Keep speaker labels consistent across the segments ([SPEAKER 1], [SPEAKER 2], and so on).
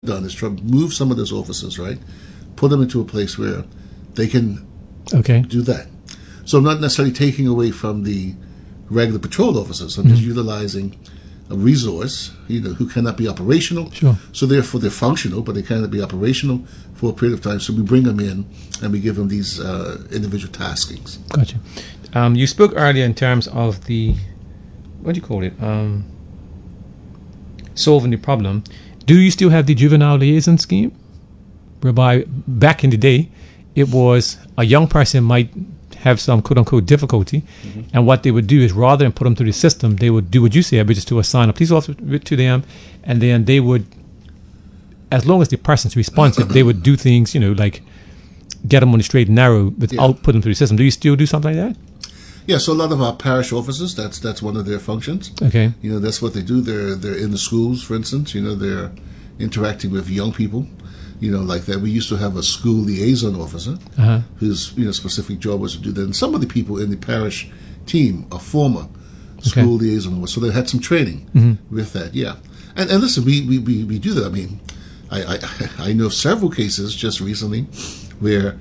[SPEAKER 1] done is try to move some of those officers, right? Put them into a place where they can do that. So I'm not necessarily taking away from the regular patrol officers. I'm just utilizing a resource, who cannot be operational.
[SPEAKER 2] Sure.
[SPEAKER 1] So therefore they're functional, but they cannot be operational for a period of time. So we bring them in and we give them these individual taskings.
[SPEAKER 2] Gotcha. You spoke earlier in terms of the, what do you call it? Solving the problem. Do you still have the juvenile liaison scheme? Whereby back in the day, it was a young person might have some quote-unquote difficulty, and what they would do is rather than put them through the system, they would do what you said, which is to assign a police officer to them, and then they would, as long as the person's responsive, they would do things, like get them on the straight and narrow without putting them through the system. Do you still do something like that?
[SPEAKER 1] Yeah, so a lot of our parish officers, that's one of their functions.
[SPEAKER 2] Okay.
[SPEAKER 1] That's what they do. They're in the schools, for instance. They're interacting with young people. Like that. We used to have a school liaison officer whose specific job was to do that. And some of the people in the parish team are former school liaison officers, so they had some training with that. Yeah, and listen, we do that. I mean, I know several cases just recently where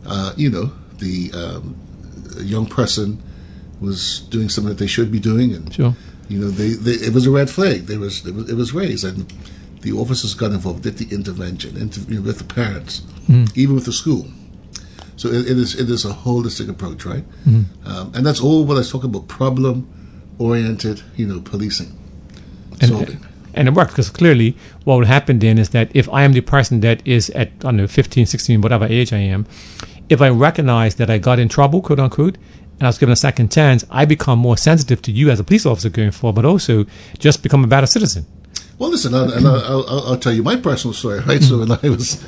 [SPEAKER 1] the young person was doing something that they should be doing, and it was a red flag. It was raised, and the officers got involved, did the intervention, with the parents, even with the school. So it is a holistic approach, right? And that's all what I was talking about, problem-oriented, policing, solving.
[SPEAKER 2] And it works, because clearly what will happen then is that if I am the person that is at, 15, 16, whatever age I am, if I recognize that I got in trouble, quote unquote, and I was given a second chance, I become more sensitive to you as a police officer going forward, but also just become a better citizen.
[SPEAKER 1] Well, listen, I'll tell you my personal story, right? So when I was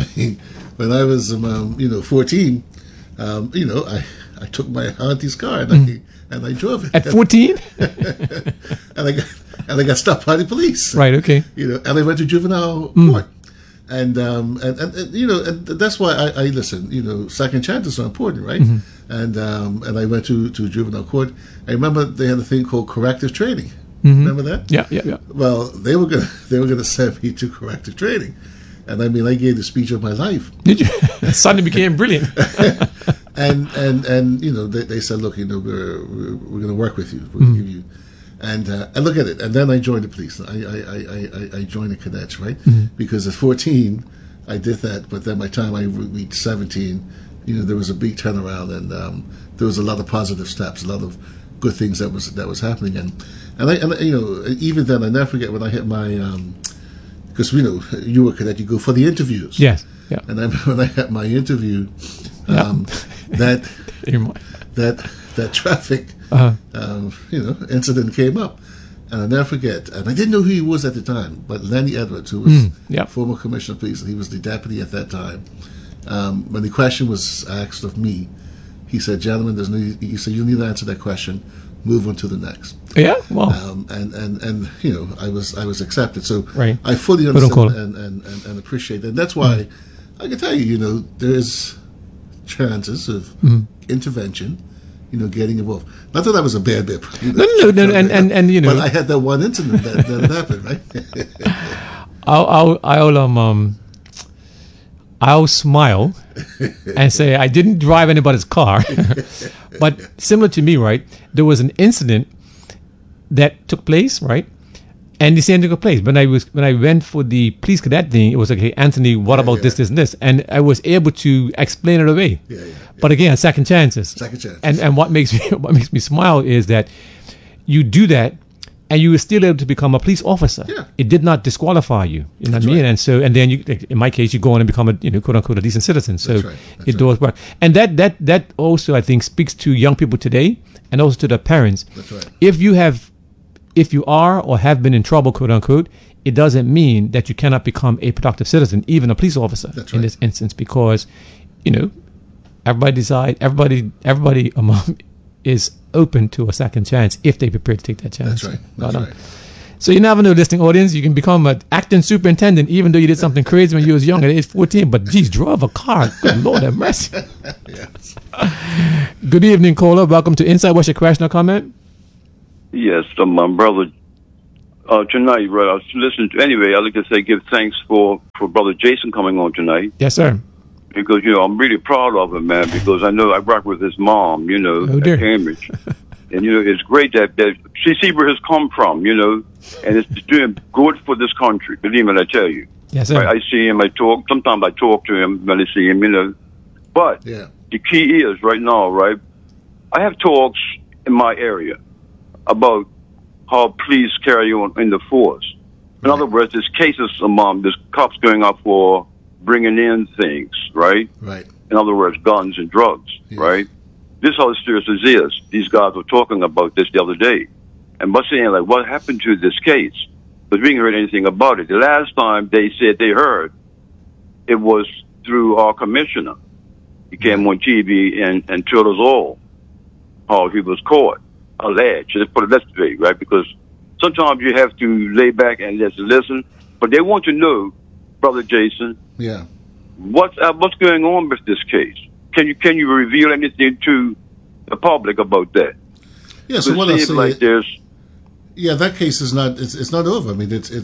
[SPEAKER 1] 14, I took my auntie's car and I drove it.
[SPEAKER 2] At 14?
[SPEAKER 1] and I got stopped by the police.
[SPEAKER 2] Right. Okay.
[SPEAKER 1] And I went to juvenile court, and that's why I listen. Second chances are important, right? And I went to juvenile court. I remember they had a thing called corrective training. Remember that?
[SPEAKER 2] Yeah.
[SPEAKER 1] Well, they were gonna send me to corrective training, and I mean, I gave the speech of my life.
[SPEAKER 2] Did you? Suddenly became brilliant.
[SPEAKER 1] and they said, look, we're gonna work with you. We're gonna give you, and look at it. And then I joined the police. I joined the cadets, right? Because at 14, I did that. But then by the time I reached 17, there was a big turnaround, and there was a lot of positive steps, a lot of good things that was happening, and even then I never forget when I hit my because you were a cadet, you go for the interviews.
[SPEAKER 2] Yes. Yeah.
[SPEAKER 1] And I remember when I had my interview, that traffic incident came up, and I never forget. And I didn't know who he was at the time, but Lenny Edwards, who was former commissioner of police, and he was the deputy at that time. When the question was asked of me, he said, "Gentlemen, he said, you need to answer that question. Move on to the next."
[SPEAKER 2] Yeah, well,
[SPEAKER 1] and I was accepted. So
[SPEAKER 2] right.
[SPEAKER 1] I fully understand and appreciate that. And that's why I can tell you, there's chances of intervention, getting involved. Not that I was a bad bit.
[SPEAKER 2] No, and
[SPEAKER 1] but I had that one incident that happened, right? I'll smile
[SPEAKER 2] and say I didn't drive anybody's car, but similar to me, right? There was an incident that took place, right? And the same thing took place. When I went for the police cadet thing, it was like, hey, Anthony, what about this, and this? And I was able to explain it away.
[SPEAKER 1] Yeah.
[SPEAKER 2] But again, second chances. And what makes me smile is that you do that, and you were still able to become a police officer.
[SPEAKER 1] Yeah.
[SPEAKER 2] It did not disqualify you. You know what I mean? Right. And then you, in my case, you go on and become a quote unquote a decent citizen. So it does work. And that also, I think, speaks to young people today and also to their parents.
[SPEAKER 1] That's right.
[SPEAKER 2] If you are or have been in trouble, quote unquote, it doesn't mean that you cannot become a productive citizen, even a police officer in this instance, because everybody is open to a second chance if they prepare to take that chance.
[SPEAKER 1] That's right.
[SPEAKER 2] So you never know, listening audience, you can become an acting superintendent even though you did something crazy when you was young at age 14, but geez, drove a car. Good Lord have mercy.
[SPEAKER 1] Yes.
[SPEAKER 2] Good evening, caller. Welcome to Inside. What's your question or comment?
[SPEAKER 3] Yes, my brother tonight, right? I was listening to, anyway, I'd like to say give thanks for Brother Jason coming on tonight.
[SPEAKER 2] Yes, sir.
[SPEAKER 3] Because, I'm really proud of him, man, because I know I work with his mom, at Cambridge. And, it's great that she see where he's come from, and it's doing good for this country, believe me, I tell you.
[SPEAKER 2] Yes, sir.
[SPEAKER 3] I see him, sometimes I talk to him when I see him, But the key is, right now, right, I have talks in my area about how police carry on in the force. In other words, there's cases among there's cops going up for bringing in things, right?
[SPEAKER 1] Right.
[SPEAKER 3] In other words, guns and drugs, right? This is how serious this is. These guys were talking about this the other day. And was saying, like, what happened to this case? But we didn't hear anything about it. The last time they said they heard, it was through our commissioner. He came on TV and told us all how he was caught. Alleged. Let's put it that way, right? Because sometimes you have to lay back and just listen. But they want to know, Brother Jason, what's going on with this case? Can you reveal anything to the public about that?
[SPEAKER 1] Yeah. So what I say,
[SPEAKER 3] like
[SPEAKER 1] that case is not. It's not over. I mean, it's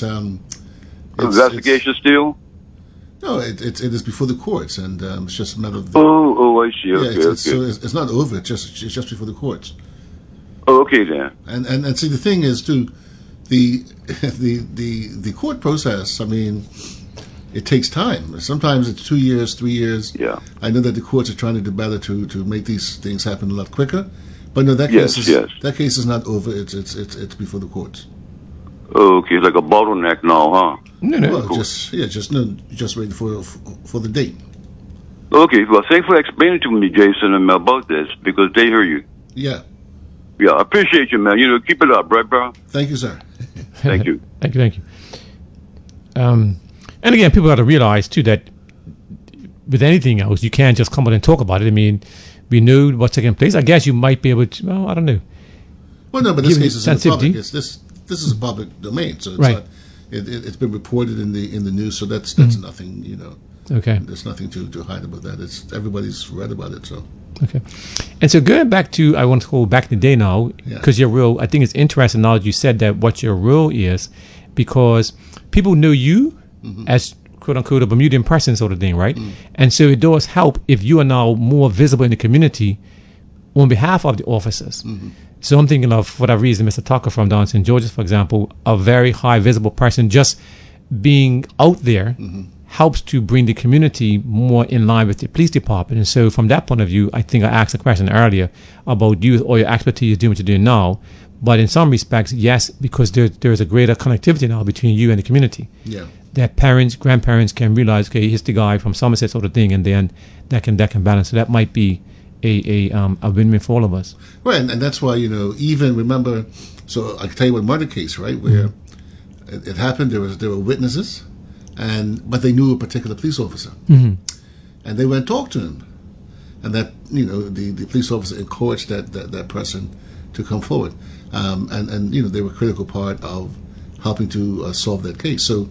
[SPEAKER 3] investigation still.
[SPEAKER 1] No, it is before the courts, and it's just a matter of.
[SPEAKER 3] I see. Okay,
[SPEAKER 1] so it's not over. It's just before the courts.
[SPEAKER 3] Oh, okay then.
[SPEAKER 1] And see, the thing is too, the court process. I mean, it takes time. Sometimes it's 2 years, 3 years.
[SPEAKER 3] Yeah.
[SPEAKER 1] I know that the courts are trying to do better to make these things happen a lot quicker, but no, that case is not over. It's before the courts.
[SPEAKER 3] Okay, it's like a bottleneck now, huh?
[SPEAKER 2] No.
[SPEAKER 1] Well, just waiting for the date.
[SPEAKER 3] Okay, well, thanks for explaining to me, Jason, about this because they hear you.
[SPEAKER 1] Yeah.
[SPEAKER 3] Yeah, I appreciate you, man. Keep it up, right, bro?
[SPEAKER 1] Thank you, sir.
[SPEAKER 3] Thank you.
[SPEAKER 2] Thank you. And again, people got to realize, too, that with anything else, you can't just come out and talk about it. I mean, we know what's taking place. I guess you might be able to, well, I don't know.
[SPEAKER 1] Well, no, but this case is in the public. This is a public domain, so it's not. It's been reported in the news, so that's nothing,
[SPEAKER 2] Okay.
[SPEAKER 1] There's nothing to hide about that. Everybody's read about it, so.
[SPEAKER 2] Okay. And so going back to, I want to go back in the day now, because your role, I think it's interesting now that you said that what your role is, because people know you as, quote unquote, a Bermudian person sort of thing, right? And so it does help if you are now more visible in the community on behalf of the officers. So I'm thinking of, for that reason, Mr. Tucker from down in St. George's, for example, a very high visible person, just being out there helps to bring the community more in line with the police department. And so from that point of view, I think I asked a question earlier about you or your expertise doing what you're doing now. But in some respects, yes, because there's a greater connectivity now between you and the community.
[SPEAKER 1] Yeah.
[SPEAKER 2] That parents, grandparents can realize, okay, here's the guy from Somerset sort of thing, and then that can balance. So that might be a win-win for all of us.
[SPEAKER 1] Right, and that's why, even remember, so I can tell you one murder case, right, where it happened, there were witnesses, but they knew a particular police officer. And they went and talked to him. And that, the police officer encouraged that person to come forward. And they were a critical part of helping to solve that case. So,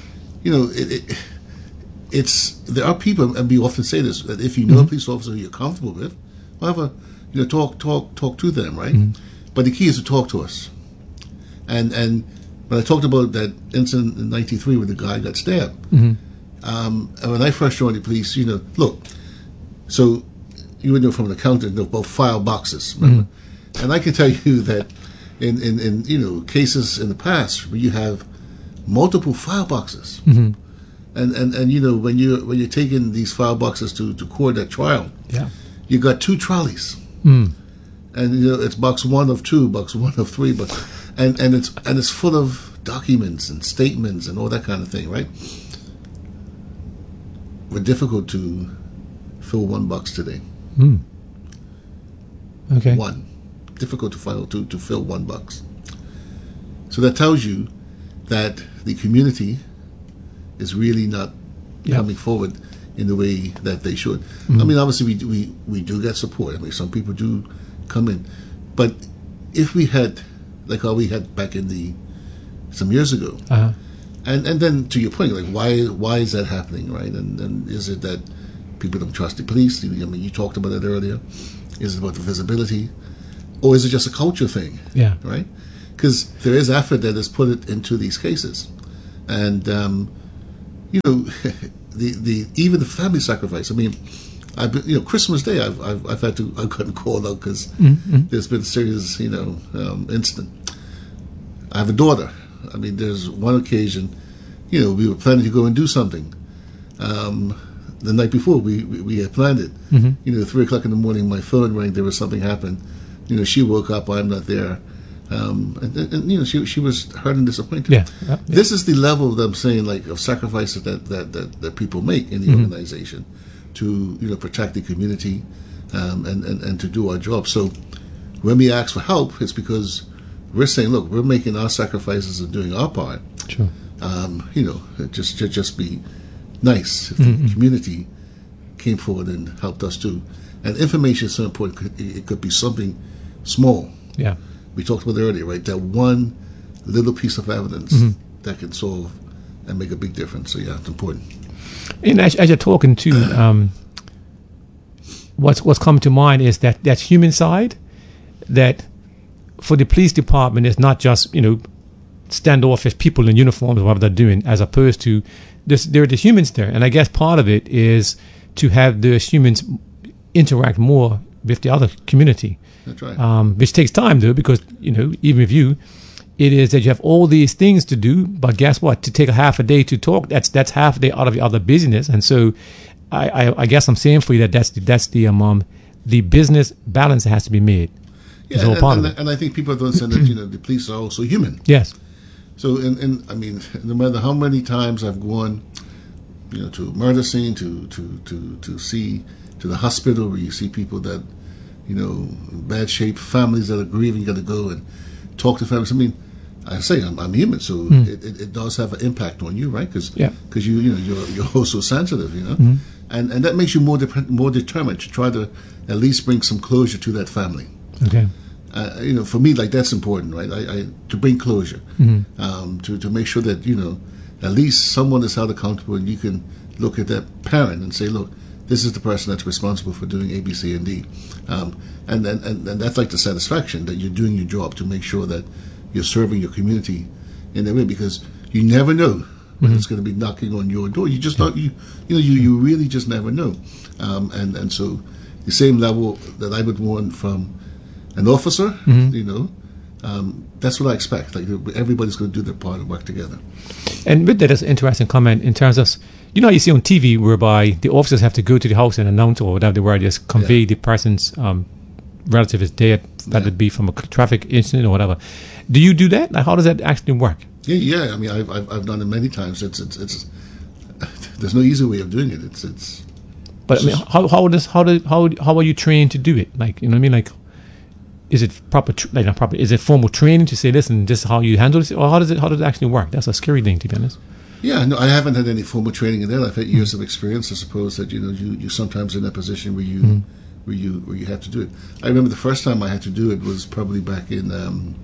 [SPEAKER 1] there are people, and we often say this, that if you know a police officer who you're comfortable with, however, talk to them, right? But the key is to talk to us. And when I talked about that incident in '93 where the guy got stabbed, and when I first joined the police, look, so you would know from an accountant about file boxes, remember? And I can tell you that in cases in the past where you have multiple file boxes. And when you're taking these file boxes to court at trial, you got 2 trolleys, and it's box 1 of 2, box 1 of 3, and it's full of documents and statements and all that kind of thing, right? We're difficult to fill 1 box today.
[SPEAKER 2] Okay.
[SPEAKER 1] Difficult to fill 1 box. So that tells you that the community is really not coming forward in the way that they should. I mean, obviously we do get support. I mean, some people do come in, but if we had like how we had back in some years ago, and then to your point, like why is that happening, right? And is it that people don't trust the police? I mean, you talked about it earlier. Is it about the visibility, or is it just a culture thing?
[SPEAKER 2] Yeah.
[SPEAKER 1] Right. because there is effort that is put into these cases, and you know, the even the family sacrifice. I mean, I've been, you know, Christmas Day, I've gotten called out because there's been a serious, you know, incident. I have a daughter. I mean, there's one occasion, you know, we were planning to go and do something. The night before, we had planned it. You know, 3 o'clock in the morning, my phone rang. There was something happened. You know, she woke up. I'm not there. And you know, she was hurt and disappointed.
[SPEAKER 2] Yeah.
[SPEAKER 1] This is the level that I'm saying, like, of sacrifices that people make in the organization to, you know, protect the community and to do our job. So when we ask for help, it's because we're saying, look, we're making our sacrifices and doing our part.
[SPEAKER 2] Sure.
[SPEAKER 1] You know, just be nice if the community came forward and helped us too. And information is so important. It could be something small.
[SPEAKER 2] Yeah.
[SPEAKER 1] We talked about it earlier, right? That one little piece of evidence that can solve and make a big difference. So yeah, it's important.
[SPEAKER 2] And as you're talking to, what's come to mind is that human side, that for the police department, it's not just, you know, standoffish people in uniforms or what they're doing, as opposed to there are the humans there. And I guess part of it is to have the humans interact more with the other community.
[SPEAKER 1] That's right.
[SPEAKER 2] Which takes time, though, because, you know, even with you, it is that you have all these things to do, but guess what? To take a half a day to talk, that's half a day out of your other business. And so I guess I'm saying for you that's the business balance that has to be made.
[SPEAKER 1] Yeah, and I think people don't understand that, you know, the police are also human.
[SPEAKER 2] Yes.
[SPEAKER 1] So, I mean, no matter how many times I've gone, you know, to a murder scene, to see, to the hospital where you see people that, you know, in bad shape, families that are grieving, got to go and talk to families. I mean, I say I'm human, so it does have an impact on you, right? Because you know you're also sensitive, you know, and that makes you more determined to try to at least bring some closure to that family.
[SPEAKER 2] Okay.
[SPEAKER 1] You know, for me, like, that's important, right? I to bring closure, to make sure that, you know, at least someone is held accountable, and you can look at that parent and say, look, this is the person that's responsible for doing A, B, C, and D, and that's like the satisfaction that you're doing your job to make sure that you're serving your community in that way, because you never know when it's going to be knocking on your door. You just don't, you really just never know, and so the same level that I would want from an officer, you know, that's what I expect. Like, everybody's going to do their part and work together.
[SPEAKER 2] And with that, there's an interesting comment in terms of, you know, you see on TV whereby the officers have to go to the house and announce, or whatever the word is, convey the person's relative is dead, that would be from a traffic incident or whatever. Do you do that? Like, how does that actually work?
[SPEAKER 1] Yeah. I mean, I've done it many times. It's there's no easy way of doing it. It's.
[SPEAKER 2] But I mean, how are you trained to do it? Like, you know what I mean? Like, is it proper? Not proper. Is it formal training to say, listen, this is how you handle this, or how does it actually work? That's a scary thing, to be honest.
[SPEAKER 1] Yeah, no, I haven't had any formal training in that. I've had years of experience. I suppose that, you know, you sometimes in that position where you have to do it. I remember the first time I had to do it was probably back in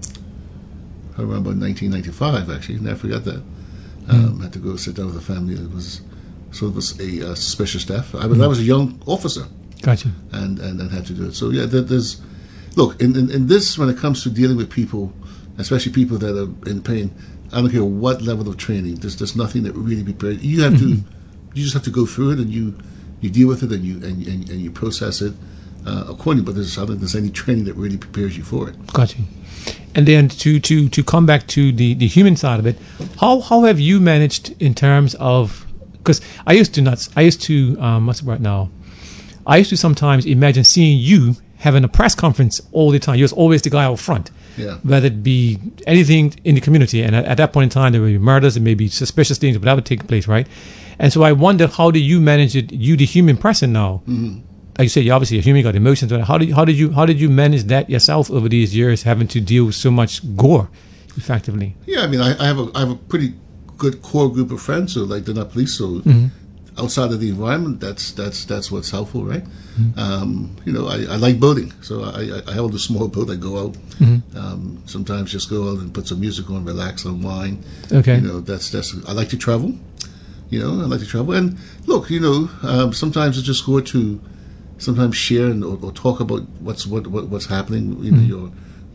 [SPEAKER 1] around about 1995. Actually, never forgot that. I had to go sit down with a family. It was sort of a suspicious death. I was a young officer.
[SPEAKER 2] Gotcha.
[SPEAKER 1] And had to do it. So yeah, there's look in this, when it comes to dealing with people, especially people that are in pain. I don't care what level of training. There's nothing that really prepares. You have to. You just have to go through it, and you deal with it, and you process it accordingly. But I don't think there's any training that really prepares you for it.
[SPEAKER 2] Gotcha. And then to come back to the human side of it, how have you managed in terms of, because I used to what's the word now? I used to sometimes imagine seeing you having a press conference all the time. You're always the guy out front.
[SPEAKER 1] Yeah.
[SPEAKER 2] Whether it be anything in the community, and at that point in time there would be murders and maybe suspicious things, but that would take place, right? And so I wonder, how do you manage it? You, the human person now, like you said, you're obviously a human, you got emotions. But how did you manage that yourself over these years, having to deal with so much gore, effectively?
[SPEAKER 1] Yeah, I mean, I have a pretty good core group of friends, so like they're not police, so outside of the environment, that's what's helpful, right? You know, I like boating, so I hold a small boat. I go out, sometimes just go out and put some music on, relax, unwind.
[SPEAKER 2] Okay.
[SPEAKER 1] You know, that's I like to travel. You know, I like to travel, and look, you know, sometimes it's just good to sometimes share or talk about what's happening. You know,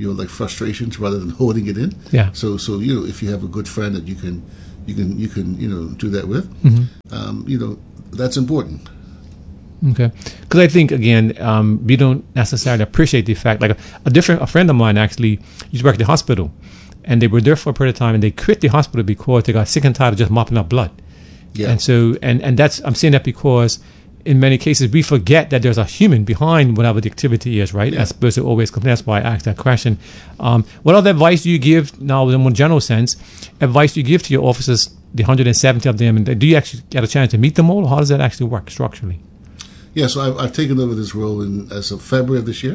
[SPEAKER 1] like frustrations rather than holding it in.
[SPEAKER 2] Yeah.
[SPEAKER 1] So if you have a good friend that you can do that with, that's important.
[SPEAKER 2] Okay, because I think again, we don't necessarily appreciate the fact. Like a friend of mine actually used to work at the hospital, and they were there for a period of time, and they quit the hospital because they got sick and tired of just mopping up blood.
[SPEAKER 1] Yeah.
[SPEAKER 2] And so, and that's, I'm saying that because in many cases we forget that there's a human behind whatever the activity is, right?
[SPEAKER 1] Yeah.
[SPEAKER 2] As opposed to always complain. That's why I asked that question. What other advice do you give now, in a more general sense? Advice do you give to your officers, the 170 of them, and do you actually get a chance to meet them all, or how does that actually work structurally?
[SPEAKER 1] Yeah, so I've taken over this role as of February of this year.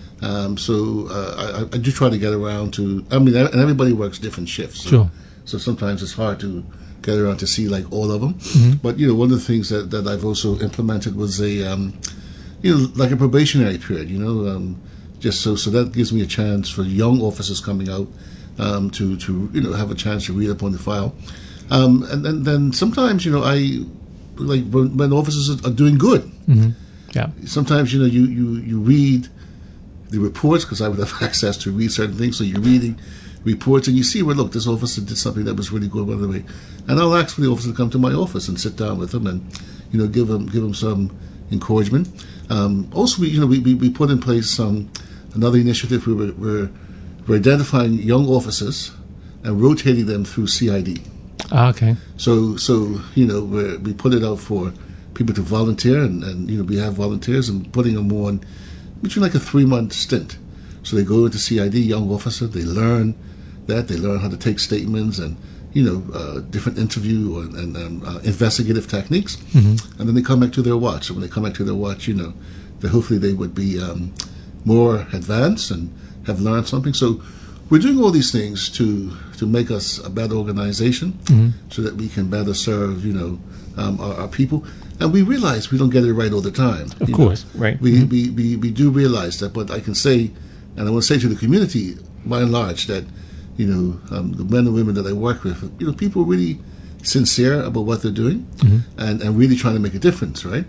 [SPEAKER 1] I do try to get around to, and everybody works different shifts.
[SPEAKER 2] Sure.
[SPEAKER 1] So sometimes it's hard to get around to see like all of them.
[SPEAKER 2] Mm-hmm.
[SPEAKER 1] But, one of the things that I've also implemented was like a probationary period, just so that gives me a chance for young officers coming out to have a chance to read up on the file. And then sometimes, I like when officers are doing good.
[SPEAKER 2] Mm-hmm. Yeah.
[SPEAKER 1] Sometimes you read the reports because I would have access to read certain things. So you're reading reports and you see, well, look, this officer did something that was really good, by the way. And I'll ask for the officer to come to my office and sit down with them and give them some encouragement. Also, we put in place another initiative. We're identifying young officers and rotating them through CID.
[SPEAKER 2] Okay.
[SPEAKER 1] So we put it out for people to volunteer, and we have volunteers and putting them on between like a 3-month stint. So they go into CID, young officer, they learn how to take statements and different interview and investigative techniques,
[SPEAKER 2] Mm-hmm.
[SPEAKER 1] and then they come back to their watch. So when they come back to their watch, that hopefully they would be more advanced and have learned something. So we're doing all these things to make us a better organization,
[SPEAKER 2] Mm-hmm.
[SPEAKER 1] so that we can better serve, our people. And we realize we don't get it right all the time.
[SPEAKER 2] Of course, right.
[SPEAKER 1] We we do realize that, but I can say, and I want to say to the community, by and large, that the men and women that I work with, people are really sincere about what they're doing,
[SPEAKER 2] Mm-hmm.
[SPEAKER 1] and really trying to make a difference. Right.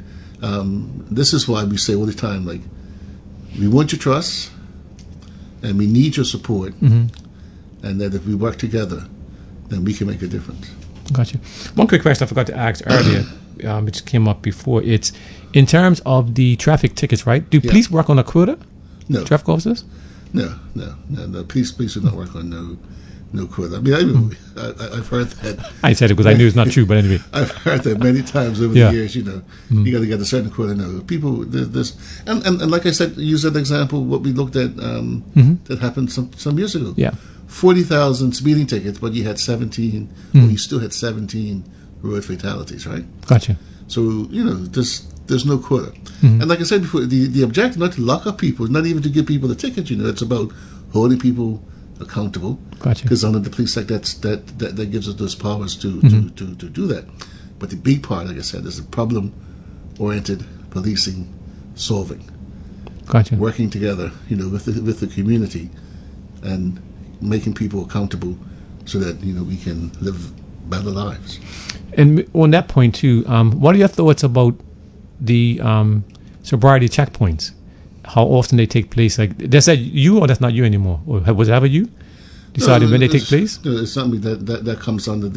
[SPEAKER 1] This is why we say all the time, like, we want your trust, and we need your support,
[SPEAKER 2] Mm-hmm.
[SPEAKER 1] and that if we work together, then we can make a difference.
[SPEAKER 2] Gotcha. One quick question I forgot to ask earlier, which came up before. It's in terms of the traffic tickets, right? Do
[SPEAKER 1] Yeah.
[SPEAKER 2] police work on a quota?
[SPEAKER 1] No.
[SPEAKER 2] Traffic officers?
[SPEAKER 1] No. Police do not work on no quota. I mean, I've heard that.
[SPEAKER 2] I said it because I knew it's not true, but anyway.
[SPEAKER 1] I've heard that many times over
[SPEAKER 2] Yeah.
[SPEAKER 1] the years. You got to get a certain quota. No, people. This and like I said, use that example. What we looked at that happened some years ago.
[SPEAKER 2] Yeah.
[SPEAKER 1] 40,000 speeding tickets, but you had 17. Well, you still had 17 road fatalities, right?
[SPEAKER 2] Gotcha.
[SPEAKER 1] So there's no quota. And like I said before, the objective not to lock up people, not even to give people a ticket. It's about holding people accountable.
[SPEAKER 2] Gotcha.
[SPEAKER 1] Because under the Police Act, that gives us those powers to do that. But the big part, like I said, is the problem-oriented policing, solving,
[SPEAKER 2] Gotcha.
[SPEAKER 1] working together, with the community, and making people accountable, so that we can live better lives.
[SPEAKER 2] And on that point too, what are your thoughts about the sobriety checkpoints? How often they take place? Like, that's that you, or that's not you anymore? Or was it ever you decided when they take place?
[SPEAKER 1] No, it's something that comes under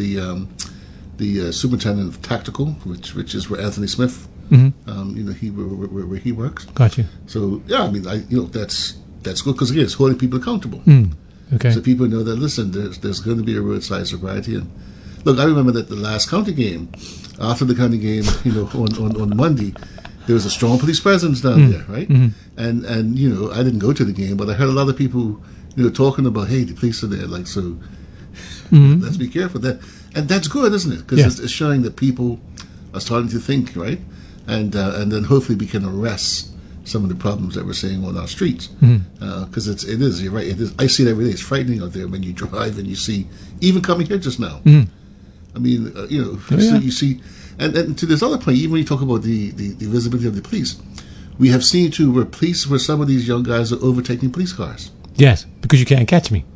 [SPEAKER 1] the superintendent of tactical, which is where Anthony Smith, where he works.
[SPEAKER 2] Gotcha.
[SPEAKER 1] So yeah, I mean, that's good because again, it's holding people accountable.
[SPEAKER 2] Okay.
[SPEAKER 1] So people know that, listen, there's going to be a roadside sobriety. And look, I remember that the last county game, after the county game, on Monday, there was a strong police presence down there, right?
[SPEAKER 2] Mm-hmm.
[SPEAKER 1] And I didn't go to the game, but I heard a lot of people, talking about, hey, the police are there, like, so let's be careful. And that's good, isn't it? Because it's showing that people are starting to think, right? And then hopefully we can arrest some of the problems that we're seeing on our streets, because it is. You're right. It is. I see it every day. It's frightening out there when you drive and you see, even coming here just now. I mean, you see, and to this other point, even when you talk about the visibility of the police, we have seen too where some of these young guys are overtaking police cars.
[SPEAKER 2] Yes, because you can't catch me.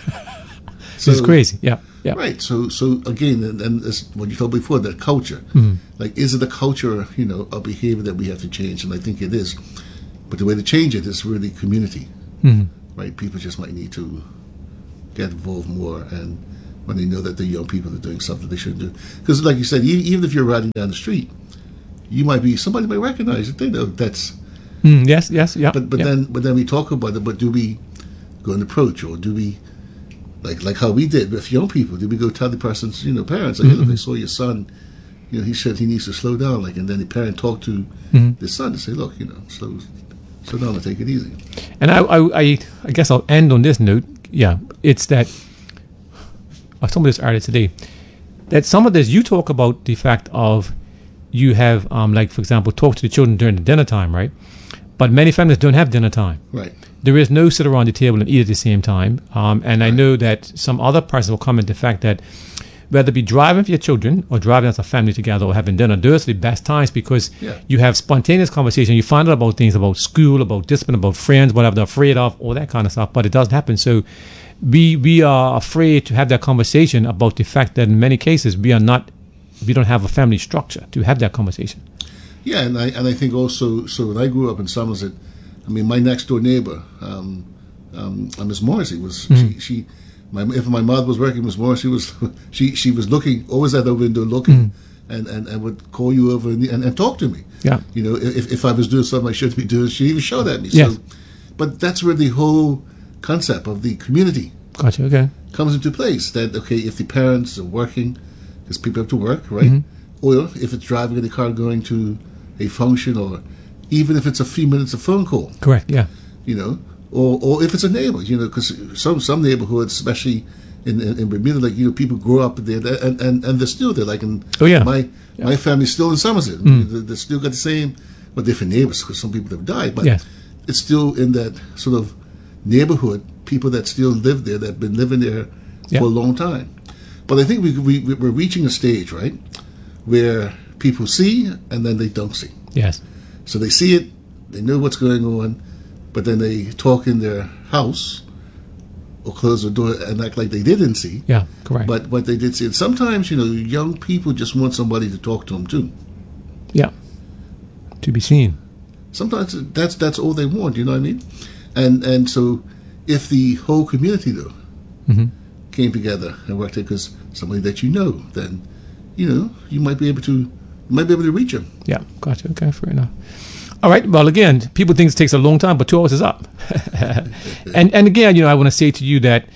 [SPEAKER 2] So it's crazy. Yeah.
[SPEAKER 1] Right. So again, and as what you told before, that culture. Like, is it a culture, of behavior that we have to change? And I think it is. But the way to change it is really community right? People just might need to get involved more, and when they know that the young people are doing something they shouldn't do. Because, like you said, even if you're riding down the street, somebody might recognize it. They know that's.
[SPEAKER 2] Yes, yeah.
[SPEAKER 1] But then we talk about it. But do we go and approach, or do we, like how we did with young people? Did we go tell the person's parents, like, hey, look, I saw your son. He said he needs to slow down. Like, and then the parent talked to the son and say, look, slow down and take it easy.
[SPEAKER 2] And I guess I'll end on this note. Yeah, it's that. I told me this earlier today. That some of this you talk about the fact of you have like, for example, talk to the children during the dinner time, right? But many families don't have dinner time.
[SPEAKER 1] Right.
[SPEAKER 2] There is no sit around the table and eat at the same time. And I know that some other person will comment the fact that whether it be driving with your children or driving as a family together or having dinner, those are the best times because you have spontaneous conversation. You find out about things about school, about discipline, about friends, whatever they're afraid of, all that kind of stuff. But it doesn't happen. So we are afraid to have that conversation about the fact that in many cases we don't have a family structure to have that conversation.
[SPEAKER 1] Yeah, and I think also, so when I grew up in Somerset, I mean, my next door neighbor, Miss Morrissey, was if my mother was working, Miss Morrissey was she was looking always at the window looking, and would call you over and talk to me.
[SPEAKER 2] Yeah,
[SPEAKER 1] if I was doing something I shouldn't be doing, she even showed at me.
[SPEAKER 2] Yes.
[SPEAKER 1] So, but that's where the whole concept of the community comes into place. That if the parents are working, because people have to work, right? Or if it's driving in the car going to a function, or even if it's a few minutes of phone call.
[SPEAKER 2] Correct. Yeah.
[SPEAKER 1] Or if it's a neighbor, because some neighborhoods, especially in Bermuda, like people grow up there and they're still there. Like my family's still in Somerset. They still got the same, but different neighbors because some people have died. But it's still in that sort of neighborhood. People that still live there, that have been living there for a long time. But I think we're reaching a stage, right, where people see and then they don't see.
[SPEAKER 2] Yes.
[SPEAKER 1] So they see it, they know what's going on, but then they talk in their house or close the door and act like they didn't see.
[SPEAKER 2] Yeah, correct.
[SPEAKER 1] But what they did see. And sometimes, young people just want somebody to talk to them too.
[SPEAKER 2] Yeah. To be seen.
[SPEAKER 1] Sometimes that's all they want, you know what I mean? And so if the whole community, though, came together and worked together, because somebody that then, you might be able to reach them.
[SPEAKER 2] Yeah, gotcha. Okay, fair enough. All right. Well, again, people think it takes a long time, but 2 hours is up. and again, I want to say to you that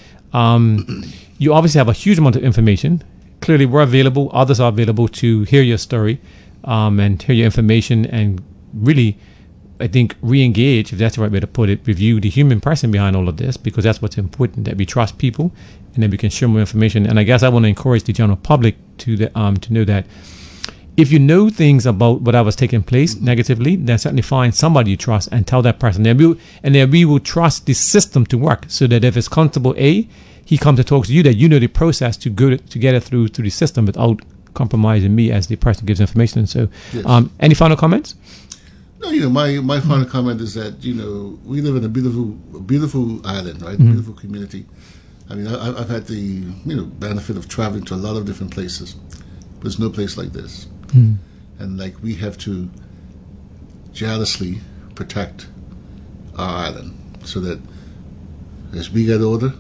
[SPEAKER 2] you obviously have a huge amount of information. Clearly, we're available. Others are available to hear your story and hear your information and really, I think, re-engage, if that's the right way to put it, review the human person behind all of this, because that's what's important, that we trust people and that we can share more information. And I guess I want to encourage the general public to know that if you know things about whatever's taking place negatively, then certainly find somebody you trust and tell that person. And we will trust the system to work, so that if it's Constable A, he comes to talk to you, that you know the process to get it through the system without compromising me as the person who gives information. So, any final comments?
[SPEAKER 1] No, my final comment is that we live in a beautiful island, right? A beautiful community. I mean, I've had the benefit of traveling to a lot of different places. There's no place like this. And we have to jealously protect our island, so that as we get older,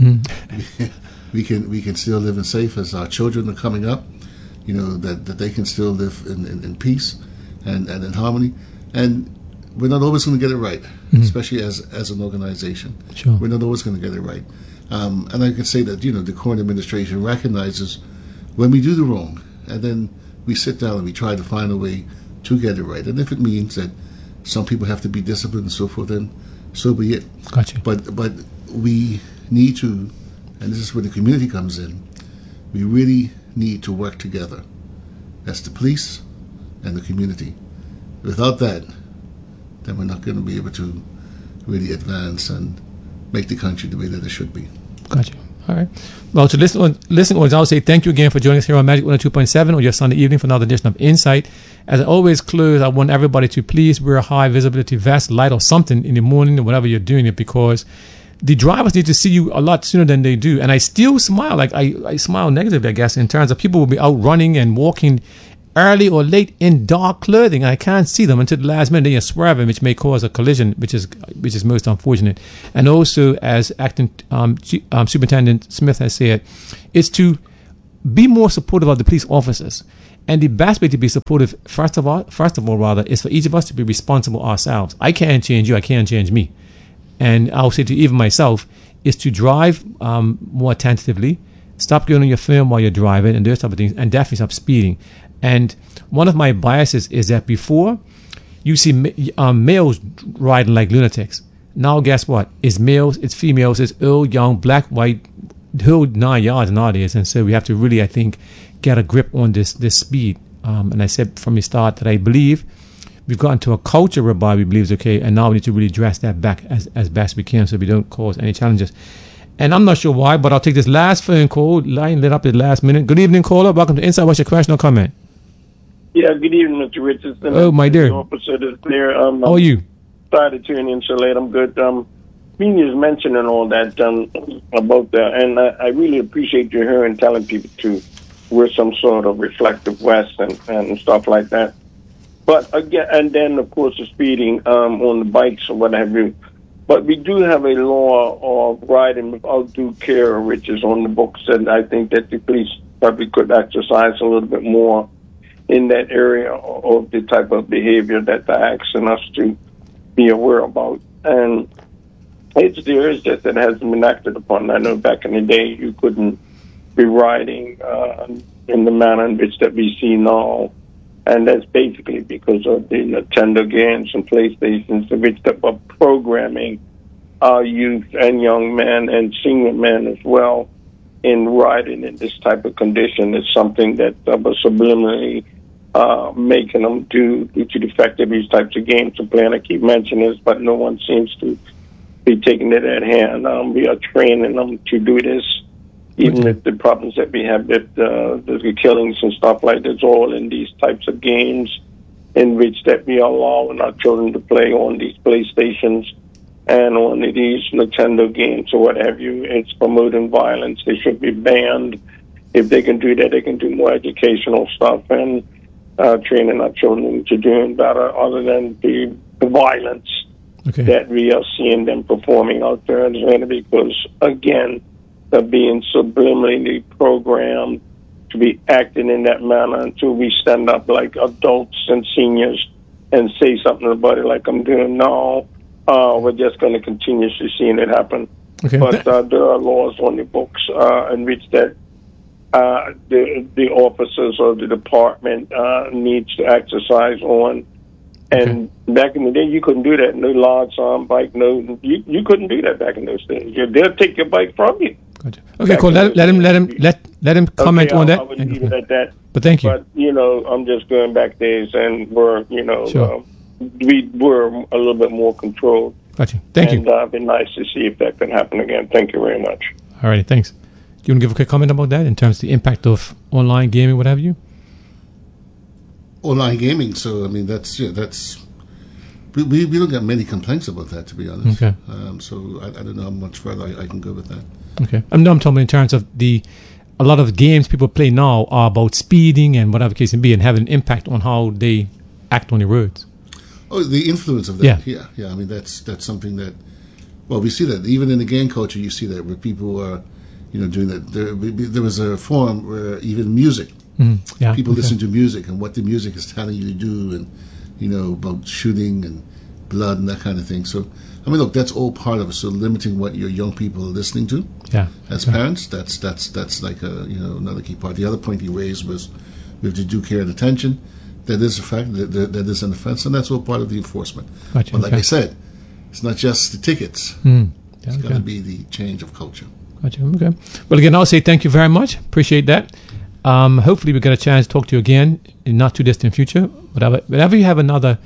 [SPEAKER 1] we can still live in safe. As our children are coming up, that they can still live in peace and in harmony. And we're not always going to get it right, especially as an organization.
[SPEAKER 2] Sure.
[SPEAKER 1] We're not always going to get it right. And I can say that the current administration recognizes when we do the wrong, and then we sit down and we try to find a way to get it right. And if it means that some people have to be disciplined and so forth, then so be it.
[SPEAKER 2] Gotcha.
[SPEAKER 1] But we need to, and this is where the community comes in, we really need to work together as the police and the community. Without that, then we're not going to be able to really advance and make the country the way that it should be.
[SPEAKER 2] Gotcha. All right. Well, to listening audience, I'll say thank you again for joining us here on Magic 102.7 on your Sunday evening for another edition of Insight. As I always close, I want everybody to please wear a high visibility vest, light, or something in the morning or whatever you're doing it, because the drivers need to see you a lot sooner than they do. And I still smile, I smile negatively, I guess, in terms of people will be out running and walking early or late in dark clothing. I can't see them until the last minute. They are swerving, which may cause a collision, which is most unfortunate. And also, as Acting Superintendent Smith has said, is to be more supportive of the police officers. And the best way to be supportive, first of all, is for each of us to be responsible ourselves. I can't change you. I can't change me. And I'll say to even myself, is to drive more attentively, stop going on your phone while you're driving, and those type of things, and definitely stop speeding. And one of my biases is that before, you see males riding like lunatics. Now, guess what? It's males, it's females, it's old, young, black, white, the whole 9 yards nowadays. And so we have to really, I think, get a grip on this speed. And I said from the start that I believe we've gotten to a culture whereby we believe it's okay, and now we need to really dress that back as best we can so we don't cause any challenges. And I'm not sure why, but I'll take this last phone call. Line lit up at the last minute. Good evening, caller. Welcome to Inside. What's your question or comment?
[SPEAKER 4] Yeah, good evening, Mr. Richardson.
[SPEAKER 2] Oh, my dear.
[SPEAKER 4] The officer that's there.
[SPEAKER 2] How are you?
[SPEAKER 4] Sorry to turn in so late. I'm good. Meania's mentioning all that about that, and I really appreciate you hearing telling people to wear some sort of reflective vest and stuff like that. But again, and then of course the speeding on the bikes or what have you. But we do have a law of riding without due care, which is on the books, and I think that the police probably could exercise a little bit more in that area of the type of behavior that they're asking us to be aware about. And there is just that hasn't been acted upon. I know back in the day you couldn't be riding in the manner in which that we see now. And that's basically because of the Nintendo games and PlayStations, which are programming our youth and young men and senior men as well in riding in this type of condition. It's something that was subliminally making them do due to the fact that these types of games are playing. I keep mentioning this, but no one seems to be taking it at hand. We are training them to do this. Even if the problems that we have with the killings and stuff like this, all in these types of games in which that we are allowing our children to play on these PlayStations and on these Nintendo games or what have you. It's promoting violence. They should be banned. If they can do that, they can do more educational stuff and training our children to doing better other than the violence that we are seeing them performing out there in Atlanta, because, again, they're being subliminally programmed to be acting in that manner until we stand up like adults and seniors and say something about it like I'm doing now. We're just going to continuously seeing it happen. But there are laws on the books in which that the officers of the department needs to exercise on. And back in the day, you couldn't do that. No large arm bike. You couldn't do that back in those days. They'll take your bike from you.
[SPEAKER 2] Gotcha. Okay, cool. Let him comment on that.
[SPEAKER 4] I would leave it at that.
[SPEAKER 2] But thank you.
[SPEAKER 4] But I'm just going back days, and we're we were a little bit more controlled.
[SPEAKER 2] Gotcha. Thank you.
[SPEAKER 4] And it'd be nice to see if that can happen again. Thank you very much.
[SPEAKER 2] All right, thanks. Do you want to give a quick comment about that in terms of the impact of online gaming, what have you?
[SPEAKER 1] Online gaming. So I mean, that's we don't get many complaints about that, to be honest.
[SPEAKER 2] Okay.
[SPEAKER 1] So I don't know how much further I can go with that.
[SPEAKER 2] Okay. I'm talking in terms of a lot of games people play now are about speeding and whatever case it be, and having an impact on how they act on the roads.
[SPEAKER 1] Oh, the influence of that. Yeah. I mean, that's something that. Well, we see that even in the gang culture. You see that where people are, doing that. There was a forum where even music. People listen to music and what the music is telling you to do, and about shooting and blood and that kind of thing. So, I mean, look, that's all part of it. So, limiting what your young people are listening to, as parents, that's like another key part. The other point he raised was we have to do care and attention. That is a fact. That is an offense, and that's all part of the enforcement.
[SPEAKER 2] Gotcha.
[SPEAKER 1] But like I said, it's not just the tickets. It's got to be the change of culture.
[SPEAKER 2] Gotcha. Okay. Well, again, I'll say thank you very much. Appreciate that. Hopefully we get a chance to talk to you again in not too distant future. Whenever you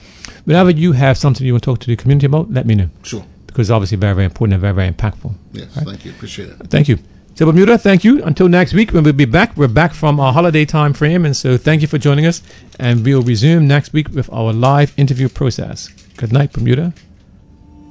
[SPEAKER 2] have something you want to talk to the community about, let me know.
[SPEAKER 1] Sure.
[SPEAKER 2] Because it's obviously very, very important and very, very impactful.
[SPEAKER 1] Yes,
[SPEAKER 2] right?
[SPEAKER 1] Thank you. Appreciate it.
[SPEAKER 2] Thank you. So Bermuda, thank you. Until next week when we'll be back. We're back from our holiday time frame, and so thank you for joining us. And we'll resume next week with our live interview process. Good night, Bermuda.